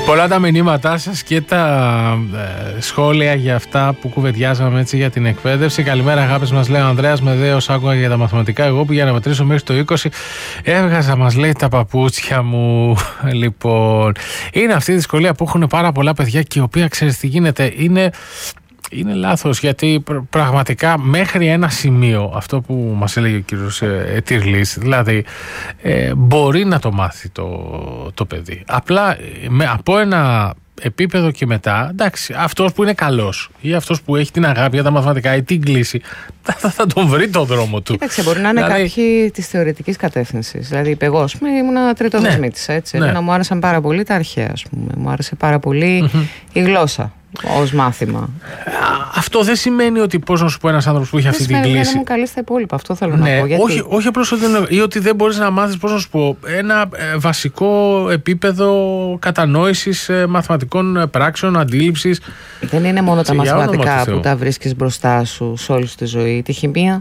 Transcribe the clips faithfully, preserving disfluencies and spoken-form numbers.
Πολλά τα μηνύματά σας και τα ε, σχόλια για αυτά που κουβεντιάζαμε έτσι για την εκπαίδευση. Καλημέρα, αγάπης, μας λέει ο Ανδρέας. Με δέος άκουγα για τα μαθηματικά. Εγώ που για να μετρήσω μέχρι το είκοσι έβγαζα, μας λέει, τα παπούτσια μου. Λοιπόν, είναι αυτή η δυσκολία που έχουν πάρα πολλά παιδιά και η οποία, ξέρεις τι γίνεται, είναι. Είναι λάθος, γιατί πραγματικά μέχρι ένα σημείο, αυτό που μας έλεγε ο κύριος ε, Τυρλής, δηλαδή ε, μπορεί να το μάθει το, το παιδί. Απλά με, από ένα επίπεδο και μετά, εντάξει, αυτός που είναι καλός ή αυτός που έχει την αγάπη για τα μαθηματικά ή την κλίση, θα, θα τον βρει τον δρόμο του. Κοίταξε, μπορεί να είναι δηλαδή κάποιοι της θεωρητικής κατεύθυνσης. Δηλαδή, εγώ, ας πούμε, ήμουν τριτοδεσμήτης, έτσι. Ναι. Μου άρεσαν πάρα πολύ τα αρχαία, ας πούμε. Μου άρεσε πάρα πολύ mm-hmm. η γλώσσα ως μάθημα. Αυτό δεν σημαίνει ότι, πώς να σου πω, ένας άνθρωπος που έχει αυτή την κλίση. Δεν σημαίνει ότι καλή στα υπόλοιπα. Αυτό θέλω ναι, να πω. Γιατί... Όχι, όχι απλώς ότι, ή ότι δεν μπορείς να μάθεις, πώς να σου πω, ένα ε, βασικό επίπεδο κατανόησης ε, μαθηματικών πράξεων, αντίληψης. Δεν είναι μόνο τα μαθηματικά που τα βρίσκεις μπροστά σου σε όλη τη ζωή. Τη χημεία.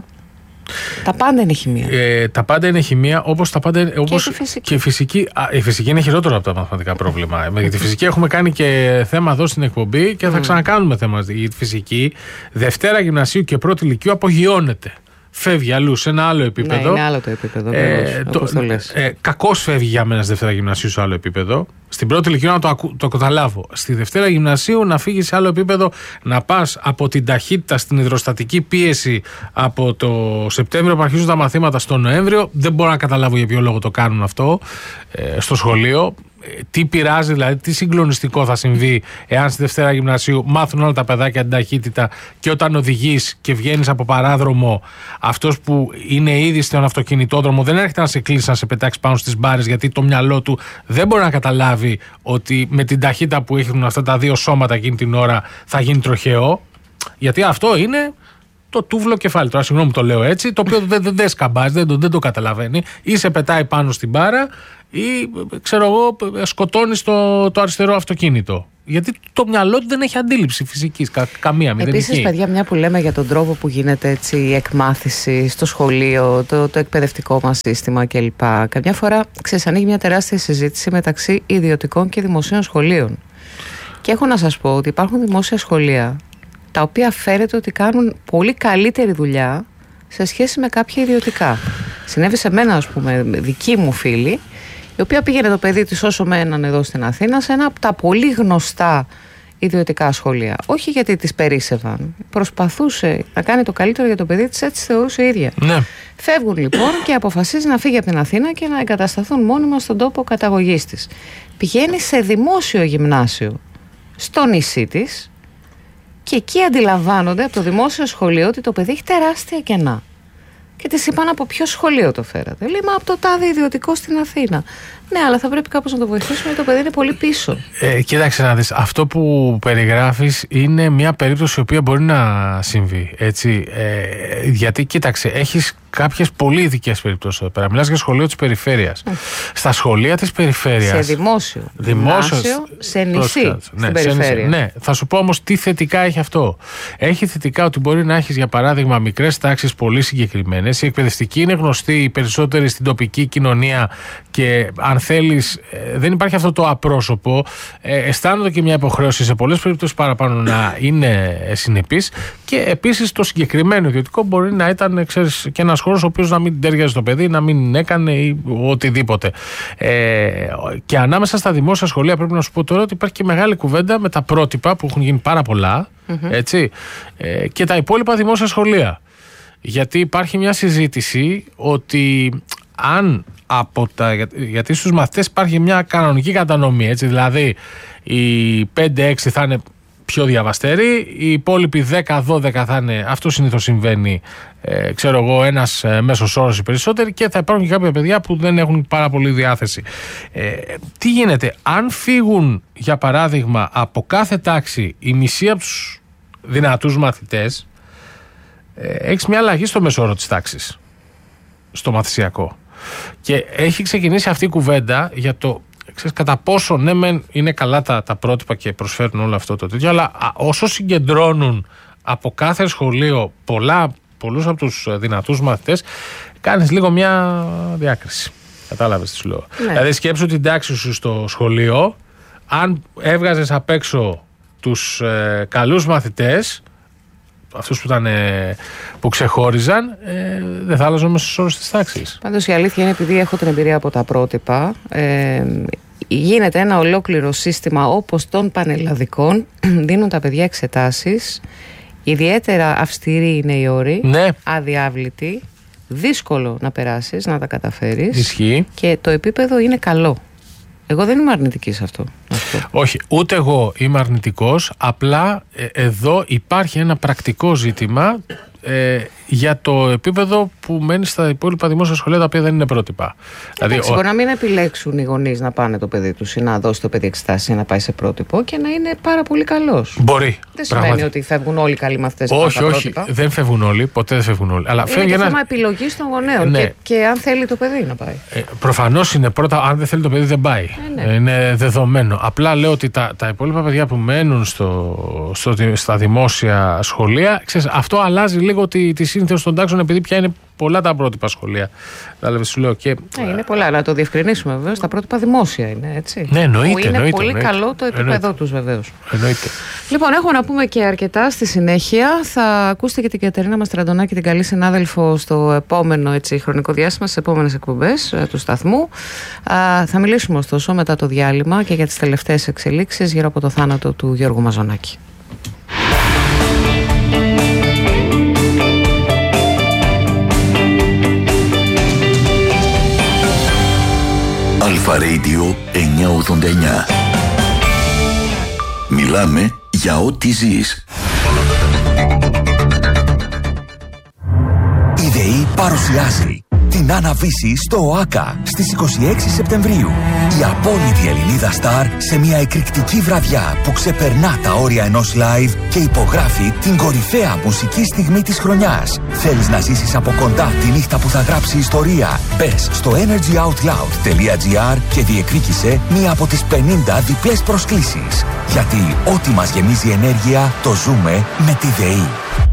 Τα πάντα είναι χημεία. Ε, τα πάντα είναι χημεία, όπως τα πάντα. Όπως και, η φυσική. και η φυσική. Α, η φυσική είναι χειρότερο από τα μαθηματικά πρόβλημα. Για τη φυσική έχουμε κάνει και θέμα εδώ στην εκπομπή και θα mm. ξανακάνουμε θέμα για τη φυσική. Δευτέρα γυμνασίου και πρώτη λυκείου απογειώνεται. Φεύγει αλλού σε ένα άλλο επίπεδο. Ναι, είναι άλλο το επίπεδο. Ε, το, το λες. Ε, κακώς φεύγει για μένα στη Δευτέρα γυμνασίου σε άλλο επίπεδο. Στην πρώτη λυκείου να το, ακου, το καταλάβω. Στη Δευτέρα γυμνασίου να φύγει σε άλλο επίπεδο, να πας από την ταχύτητα στην υδροστατική πίεση από το Σεπτέμβριο που αρχίζουν τα μαθήματα στο Νοέμβριο. Δεν μπορώ να καταλάβω για ποιο λόγο το κάνουν αυτό ε, στο σχολείο. Τι πειράζει, δηλαδή, τι συγκλονιστικό θα συμβεί εάν στη Δευτέρα γυμνασίου μάθουν όλα τα παιδάκια την ταχύτητα και όταν οδηγείς και βγαίνεις από παράδρομο, αυτός που είναι ήδη στον αυτοκινητόδρομο δεν έρχεται να σε κλείσει, να σε πετάξει πάνω στις μπάρες, γιατί το μυαλό του δεν μπορεί να καταλάβει ότι με την ταχύτητα που έχουν αυτά τα δύο σώματα εκείνη την ώρα θα γίνει τροχαίο. Γιατί αυτό είναι το τούβλο κεφάλι. Τώρα, συγγνώμη, το λέω έτσι, το οποίο δεν, δεν, δεν σκαμπάζει, δεν, δεν το καταλαβαίνει, ή σε πετάει πάνω στην μπάρα ή, ξέρω εγώ, σκοτώνεις το, το αριστερό αυτοκίνητο. Γιατί το μυαλό του δεν έχει αντίληψη φυσικής, κα, καμία μηδενική. Επίσης, παιδιά, μια που λέμε για τον τρόπο που γίνεται έτσι η εκμάθηση στο σχολείο, το, το εκπαιδευτικό μας σύστημα κλπ. Καμιά φορά, ξέρεις, ανοίγει μια τεράστια συζήτηση μεταξύ ιδιωτικών και δημοσίων σχολείων. Και έχω να σας πω ότι υπάρχουν δημόσια σχολεία τα οποία φέρεται ότι κάνουν πολύ καλύτερη δουλειά σε σχέση με κάποια ιδιωτικά. Συνέβη σε μένα, ας πούμε, δική μου φίλη, η οποία πήγαινε το παιδί της όσο μέναν εδώ στην Αθήνα σε ένα από τα πολύ γνωστά ιδιωτικά σχολεία. Όχι γιατί τις περίσσευαν. Προσπαθούσε να κάνει το καλύτερο για το παιδί της, έτσι θεωρούσε η ίδια. Ναι. Φεύγουν λοιπόν και αποφασίζει να φύγει από την Αθήνα και να εγκατασταθούν μόνιμα στον τόπο καταγωγής της. Πηγαίνει σε δημόσιο γυμνάσιο στο νησί της και εκεί αντιλαμβάνονται από το δημόσιο σχολείο ότι το παιδί έχει τεράστια κενά. Και της είπαν από ποιο σχολείο το φέρατε. Λέει, μα από το τάδε ιδιωτικό στην Αθήνα. Ναι, αλλά θα πρέπει κάπως να το βοηθήσουμε γιατί το παιδί είναι πολύ πίσω. Ε, κοίταξε να δεις, αυτό που περιγράφεις είναι μια περίπτωση η οποία μπορεί να συμβεί. Έτσι, ε, γιατί κοίταξε, έχεις κάποιες πολύ ειδικές περιπτώσεις εδώ πέρα. Μιλάς για σχολείο της περιφέρειας. Mm. Στα σχολεία της περιφέρειας. Σε δημόσιο. Δημόσιο. Σε νησί. Ναι, στην περιφέρεια. Νησί. Ναι, θα σου πω όμως τι θετικά έχει αυτό. Έχει θετικά ότι μπορεί να έχεις, για παράδειγμα, μικρές τάξεις πολύ συγκεκριμένες. Η εκπαιδευτική είναι γνωστή, οι περισσότεροι στην τοπική κοινωνία και αν θέλεις, δεν υπάρχει αυτό το απρόσωπο. Ε, αισθάνονται και μια υποχρέωση σε πολλές περιπτώσεις παραπάνω να είναι συνεπείς και επίσης το συγκεκριμένο ιδιωτικό μπορεί να ήταν, ξέρεις, και ένας χώρος ο οποίος να μην τέριαζε το παιδί, να μην έκανε ή οτιδήποτε. Ε, και ανάμεσα στα δημόσια σχολεία πρέπει να σου πω τώρα ότι υπάρχει και μεγάλη κουβέντα με τα πρότυπα που έχουν γίνει πάρα πολλά, mm-hmm. έτσι, ε, και τα υπόλοιπα δημόσια σχολεία. Γιατί υπάρχει μια συζήτηση ότι αν από τα, γιατί στους μαθητές υπάρχει μια κανονική κατανομή, έτσι, δηλαδή οι πέντε έξι θα είναι πιο διαβαστέροι, οι υπόλοιποι δέκα δώδεκα θα είναι, αυτό συνήθως συμβαίνει, ε, ξέρω εγώ, ένας ε, μέσος όρος οι περισσότεροι, και θα υπάρχουν και κάποια παιδιά που δεν έχουν πάρα πολύ διάθεση. Ε, τι γίνεται, αν φύγουν για παράδειγμα από κάθε τάξη η μισή από τους δυνατούς μαθητές, ε, έχεις μια αλλαγή στο μέσο όρο της τάξης, στο μαθησιακό. Και έχει ξεκινήσει αυτή η κουβέντα για το, ξέρεις, κατά πόσο ναι μεν είναι καλά τα, τα πρότυπα και προσφέρουν όλο αυτό το τέτοιο, αλλά α, όσο συγκεντρώνουν από κάθε σχολείο πολλά, πολλούς από τους δυνατούς μαθητές, κάνεις λίγο μια διάκριση. Κατάλαβες τι σου λέω. Ναι. Δηλαδή σκέψου την τάξη σου στο σχολείο, αν έβγαζες απ' έξω τους ε, καλούς μαθητές, αυτούς που, ήταν, ε, που ξεχώριζαν, ε, δεν θα άλλαζαν μέσα στους όρους της τάξης. Πάντως η αλήθεια είναι, επειδή έχω την εμπειρία από τα πρότυπα, ε, γίνεται ένα ολόκληρο σύστημα όπως των πανελλαδικών. Δίνουν τα παιδιά εξετάσεις, ιδιαίτερα αυστηροί είναι οι όροι, ναι. αδιάβλητοι, δύσκολο να περάσεις, να τα καταφέρεις. Ισχύει. Και το επίπεδο είναι καλό. Εγώ δεν είμαι αρνητική σε αυτό. αυτό. Όχι, ούτε εγώ είμαι αρνητικός. Απλά ε, εδώ υπάρχει ένα πρακτικό ζήτημα ε, για το επίπεδο που μένει στα υπόλοιπα δημόσια σχολεία, τα οποία δεν είναι πρότυπα. Δηλαδή, εντάξει, ο... μπορεί να μην επιλέξουν οι γονείς να πάνε το παιδί τους ή να δώσει το παιδί εξετάσεις ή να πάει σε πρότυπο και να είναι πάρα πολύ καλός. Μπορεί. Δεν σημαίνει ότι φεύγουν όλοι οι καλοί μαθητές. Όχι, όχι. Δεν φεύγουν όλοι. Ποτέ δεν φεύγουν όλοι. Αλλά είναι και ένα... θέμα επιλογής των γονέων. Ναι. Και, και αν θέλει το παιδί να πάει. Ε, προφανώς είναι πρώτα, αν δεν θέλει το παιδί δεν πάει. Ε, ναι. Είναι δεδομένο. Απλά λέω ότι τα, τα υπόλοιπα παιδιά που μένουν στο, στο, στα δημόσια σχολεία, ξέρεις, αυτό αλλάζει λίγο τη, τη σύνθεση των τάξεων, επειδή πια είναι πολλά τα πρότυπα σχολεία. Δηλαδή, σου λέω και... ναι, είναι πολλά, αλλά το διευκρινίσουμε βεβαίως. Τα πρότυπα δημόσια είναι, έτσι. Ναι, εννοείται. Που είναι εννοείται, πολύ εννοείται. καλό το επίπεδό τους, βεβαίως. Εννοείται. Λοιπόν, έχουμε να πούμε και αρκετά στη συνέχεια. Θα ακούσετε και την Κατερίνα Μαστραντονάκη, την καλή συνάδελφο, στο επόμενο έτσι, χρονικό διάστημα, στις επόμενες εκπομπές ε, του σταθμού. Α, θα μιλήσουμε ωστόσο μετά το διάλειμμα και για τις τελευταίες εξελίξεις γύρω από το θάνατο του Γιώργου Μαζονάκη. Αλφα Radio εννιακόσια ογδόντα εννιά. Μιλάμε για ό,τι ζεις. Η ΔΕΗ παρουσιάζει την Άννα Βύση στο ΟΑΚΑ στις είκοσι έξι Σεπτεμβρίου. Η απόλυτη Ελληνίδα στάρ σε μια εκρηκτική βραδιά που ξεπερνά τα όρια ενός live και υπογράφει την κορυφαία μουσική στιγμή της χρονιάς. Θέλεις να ζήσεις από κοντά τη νύχτα που θα γράψει ιστορία? Μπες στο energyoutloud.gr και διεκδίκησε μία από τις πενήντα διπλές προσκλήσεις. Γιατί ό,τι μας γεμίζει ενέργεια το ζούμε με τη ΔΕΗ.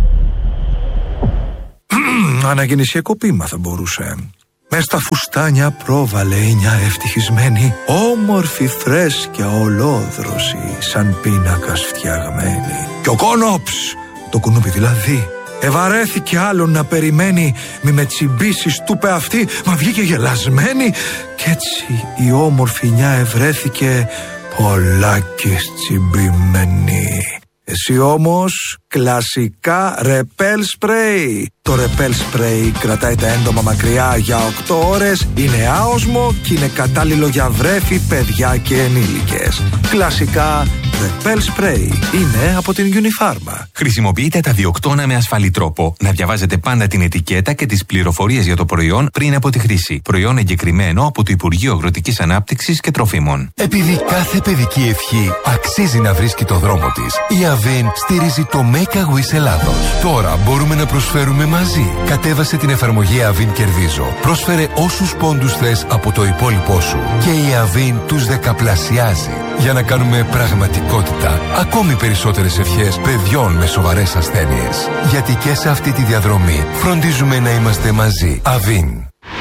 Αναγεννησιακό ποίημα θα μπορούσε. Μες στα φουστάνια πρόβαλε η μια ευτυχισμένη, όμορφη φρέσκια ολόδρωση, σαν πίνακας φτιαγμένη. Και ο κόνοψ, το κουνούπι δηλαδή, ευαρέθηκε άλλον να περιμένει. Μη με τσιμπήσεις, του είπε αυτή, μα βγήκε γελασμένη. Κι έτσι η όμορφη νιά ευρέθηκε πολλάκις τσιμπημένη. Εσύ όμως κλασικά ρεπέλ σπρέι. Το ρεπέλ σπρέι κρατάει τα έντομα μακριά για οκτώ ώρες, είναι άοσμο και είναι κατάλληλο για βρέφη, παιδιά και ενήλικες. Κλασικά ρεπέλ σπρέι είναι από την Unifarma. Χρησιμοποιείτε τα διοκτώνα με ασφαλή τρόπο. Να διαβάζετε πάντα την ετικέτα και τις πληροφορίες για το προϊόν πριν από τη χρήση. Προϊόν εγκεκριμένο από το Υπουργείο Αγροτικής Ανάπτυξης και Τροφίμων. Επειδή κάθε παιδική ευχή αξίζει να βρίσκει το δρόμο της, η Avin στηρίζει το Make a Wish Ελλάδος. Τώρα μπορούμε να προσφέρουμε μαζί. Κατέβασε την εφαρμογή Avin Κερδίζω. Πρόσφερε όσους πόντους θες από το υπόλοιπό σου και η Avin τους δεκαπλασιάζει για να κάνουμε πραγματικότητα ακόμη περισσότερες ευχές παιδιών με σοβαρές ασθένειες. Γιατί και σε αυτή τη διαδρομή φροντίζουμε να είμαστε μαζί. Avin.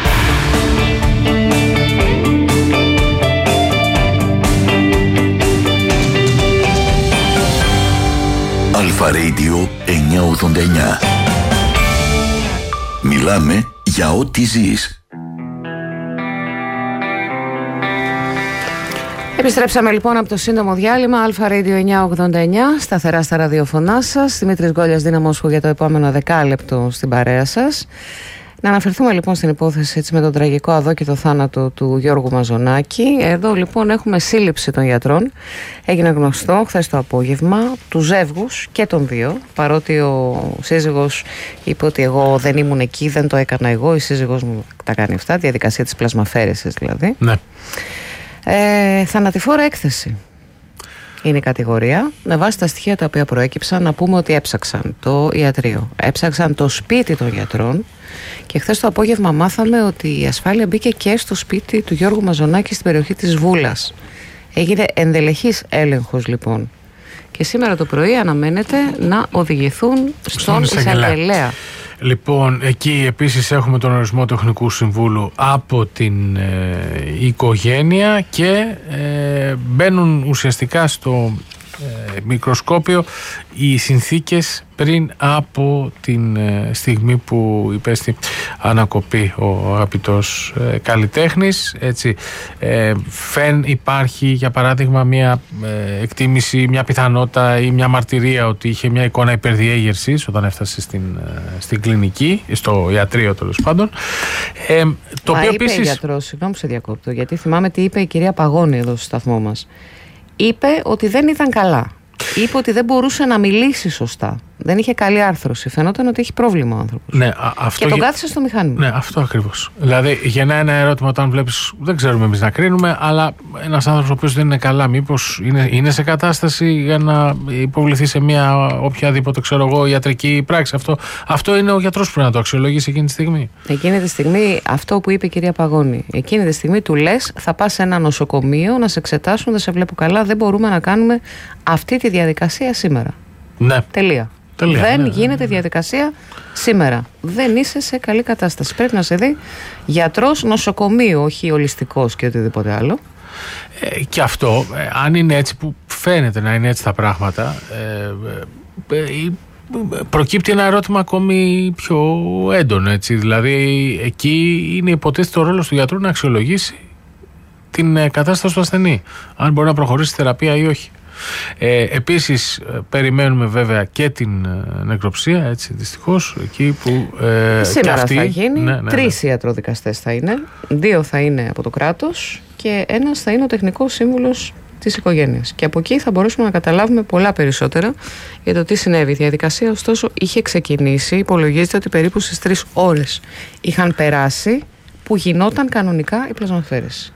Αλφα Radio εννιακόσια ογδόντα εννιά. Μιλάμε για ό,τι ζεις. Επιστρέψαμε λοιπόν από το σύντομο διάλειμμα. Αλφα Radio εννιακόσια ογδόντα εννιά, σταθερά στα ραδιοφωνά σας. Δημήτρης Γκόλιας, Δύναμος για το επόμενο δεκάλεπτο στην παρέα σας. Να αναφερθούμε λοιπόν στην υπόθεση έτσι, με τον τραγικό αδόκητο θάνατο του Γιώργου Μαζονάκη. Εδώ λοιπόν έχουμε σύλληψη των γιατρών. Έγινε γνωστό χθες το απόγευμα του ζεύγους και των δύο. Παρότι ο σύζυγος είπε ότι εγώ δεν ήμουν εκεί, δεν το έκανα εγώ. Η σύζυγός μου τα κάνει αυτά, διαδικασία της πλασμαφέρεσης δηλαδή. Ναι. Ε, θανατηφόρα έκθεση είναι η κατηγορία. Με βάση τα στοιχεία τα οποία προέκυψαν, να πούμε ότι έψαξαν το ιατρείο, έψαξαν το σπίτι των γιατρών και χθες το απόγευμα μάθαμε ότι η ασφάλεια μπήκε και στο σπίτι του Γιώργου Μαζονάκη στην περιοχή της Βούλας. Έγινε ενδελεχής έλεγχος λοιπόν. Και σήμερα το πρωί αναμένεται να οδηγηθούν στον εισαγγελέα. Λοιπόν, εκεί επίσης έχουμε τον ορισμό τεχνικού συμβούλου από την ε, οικογένεια και ε, μπαίνουν ουσιαστικά στο ε, μικροσκόπιο οι συνθήκες πριν από την ε, στιγμή που υπέστη ανακοπή ο αγαπητός ε, καλλιτέχνης. Έτσι, ε, φεν υπάρχει για παράδειγμα μια ε, εκτίμηση, μια πιθανότητα ή μια μαρτυρία ότι είχε μια εικόνα υπερδιέγερσης όταν έφτασε στην, ε, στην κλινική, στο ιατρείο τέλος πάντων. Ε, το Μα οποίο είπε επίσης... η γιατρός, συγγνώμη που σε διακόπτω, γιατί θυμάμαι τι είπε η κυρία Παγώνη εδώ στο σταθμό μας. Είπε ότι δεν ήταν καλά. Είπε ότι δεν μπορούσε να μιλήσει σωστά. Δεν είχε καλή άρθρωση. Φαινόταν ότι έχει πρόβλημα ο άνθρωπος. Ναι, α, αυτό και τον γε... κάθισε στο μηχάνημα. Ναι, αυτό ακριβώς. Δηλαδή, γεννά ένα ερώτημα όταν βλέπεις, δεν ξέρουμε εμείς να κρίνουμε, αλλά ένας άνθρωπος ο οποίος δεν είναι καλά, μήπως είναι, είναι σε κατάσταση για να υποβληθεί σε μια οποιαδήποτε, ξέρω εγώ, ιατρική πράξη. Αυτό, αυτό είναι ο γιατρός που πρέπει να το αξιολογήσει εκείνη τη στιγμή. Εκείνη τη στιγμή, αυτό που είπε η κυρία Παγώνη, εκείνη τη στιγμή του λες, θα πας σε ένα νοσοκομείο να σε εξετάσουν, δεν σε βλέπω καλά, δεν μπορούμε να κάνουμε αυτή τη διαδικασία σήμερα. Ναι. Τελεία. Τελεία, δεν ναι, γίνεται ναι. διαδικασία σήμερα. Δεν είσαι σε καλή κατάσταση. Πρέπει να σε δει γιατρός νοσοκομείου, όχι ολιστικός και οτιδήποτε άλλο. Ε, και αυτό, ε, αν είναι έτσι που φαίνεται να είναι έτσι τα πράγματα, ε, ε, ε, προκύπτει ένα ερώτημα ακόμη πιο έντονο. Έτσι. Δηλαδή, εκεί είναι υποτίθεται ο ρόλος του γιατρού να αξιολογήσει την ε, κατάσταση του ασθενή. Αν μπορεί να προχωρήσει στη θεραπεία ή όχι. Ε, επίσης περιμένουμε βέβαια και την ε, νεκροψία, έτσι, δυστυχώς, εκεί που ε, σήμερα αυτή, θα γίνει, ναι, ναι, τρεις ναι. ιατροδικαστές θα είναι, δύο θα είναι από το κράτος και ένας θα είναι ο τεχνικός σύμβουλος της οικογένειας. Και από εκεί θα μπορέσουμε να καταλάβουμε πολλά περισσότερα για το τι συνέβη. Η διαδικασία ωστόσο είχε ξεκινήσει, υπολογίζεται ότι περίπου στις τρεις ώρες είχαν περάσει που γινόταν κανονικά η πλασμαφαίρεση.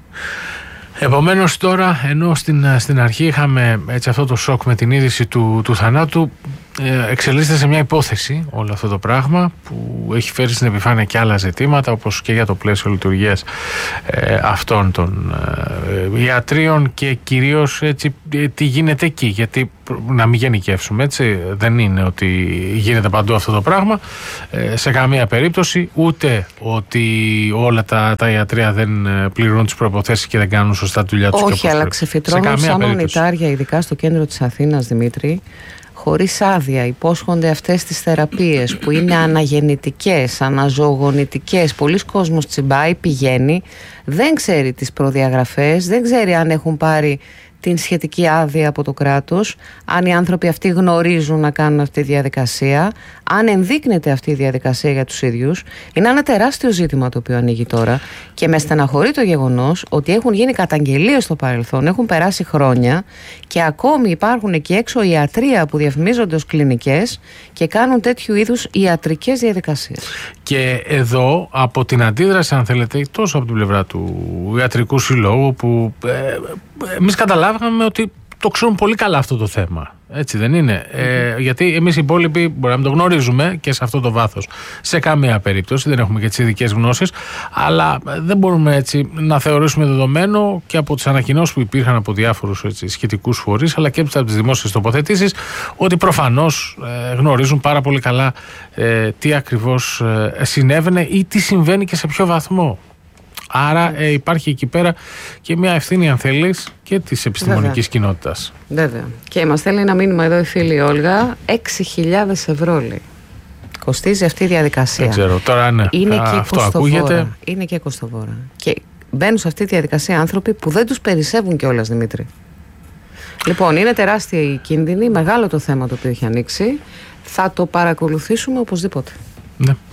Επομένως τώρα, ενώ στην, στην αρχή είχαμε έτσι αυτό το σοκ με την είδηση του, του θανάτου, ε, εξελίσσεται σε μια υπόθεση όλο αυτό το πράγμα που έχει φέρει στην επιφάνεια και άλλα ζητήματα, όπως και για το πλαίσιο λειτουργίας ε, αυτών των ε, ιατρίων και κυρίως έτσι, ε, τι γίνεται εκεί, γιατί να μην γενικεύσουμε, έτσι, δεν είναι ότι γίνεται παντού αυτό το πράγμα ε, σε καμία περίπτωση, ούτε ότι όλα τα, τα ιατρεία δεν πληρούν τις προϋποθέσεις και δεν κάνουν σωστά τη δουλειά τους. Όχι, αλλά ξεφυτρώνουν σαν μανιτάρια, ειδικά στο κέντρο της Αθήνας, Δημήτρη, χωρίς άδεια, υπόσχονται αυτές τις θεραπείες που είναι αναγεννητικές, αναζωογονητικές. Πολλοί κόσμος τσιμπάει, πηγαίνει, δεν ξέρει τις προδιαγραφές, δεν ξέρει αν έχουν πάρει την σχετική άδεια από το κράτος, αν οι άνθρωποι αυτοί γνωρίζουν να κάνουν αυτή τη διαδικασία, αν ενδείκνεται αυτή η διαδικασία για τους ίδιους. Είναι ένα τεράστιο ζήτημα το οποίο ανοίγει τώρα και με στεναχωρεί το γεγονός ότι έχουν γίνει καταγγελίες στο παρελθόν, έχουν περάσει χρόνια και ακόμη υπάρχουν εκεί έξω ιατρεία που διαφημίζονται ως κλινικές και κάνουν τέτοιου είδους ιατρικές διαδικασίες. Και εδώ από την αντίδραση, αν θέλετε, τόσο από την πλευρά του Ιατρικού Συλλόγου, που ε, εμείς καταλάβαμε ότι το ξέρουν πολύ καλά αυτό το θέμα. Έτσι δεν είναι? Mm-hmm. Ε, γιατί εμείς οι υπόλοιποι μπορεί να μην το γνωρίζουμε και σε αυτό το βάθος. Σε καμία περίπτωση δεν έχουμε και τις ειδικές γνώσεις, αλλά δεν μπορούμε έτσι να θεωρήσουμε δεδομένο και από τις ανακοινώσεις που υπήρχαν από διάφορους έτσι, σχετικούς φορείς, αλλά και από τις δημόσιες τοποθετήσεις, ότι προφανώς ε, γνωρίζουν πάρα πολύ καλά ε, τι ακριβώς ε, συνέβαινε ή τι συμβαίνει και σε ποιο βαθμό. Άρα ε, υπάρχει εκεί πέρα και μια ευθύνη, αν θέλεις, και της επιστημονικής κοινότητας. Βέβαια. Και μας στέλνει ένα μήνυμα εδώ η φίλη Όλγα. έξι χιλιάδες ευρώ λέει κοστίζει αυτή η διαδικασία. Δεν ξέρω, τώρα ναι. Είναι Α, και αυτό κοστοβόρα. ακούγεται. Είναι και κοστοβόρα. Και μπαίνουν σε αυτή τη διαδικασία άνθρωποι που δεν τους περισσεύουν κιόλας, Δημήτρη. Λοιπόν, είναι τεράστια η κίνδυνη, μεγάλο το θέμα το οποίο έχει ανοίξει. Θα το παρακολουθήσουμε οπωσδήποτε. Ναι.